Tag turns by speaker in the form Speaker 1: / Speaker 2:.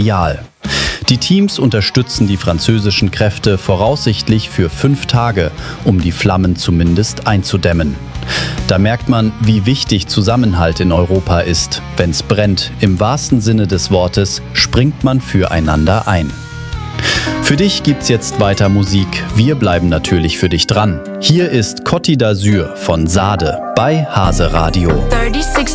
Speaker 1: Real. Die Teams unterstützen die französischen Kräfte voraussichtlich für 5 Tage, um die Flammen zumindest einzudämmen. Da merkt man, wie wichtig Zusammenhalt in Europa ist. Wenn's brennt, im wahrsten Sinne des Wortes, springt man füreinander ein. Für dich gibt's jetzt weiter Musik. Wir bleiben natürlich für dich dran. Hier ist Côte d'Azur von Sade bei Hase Radio.
Speaker 2: 36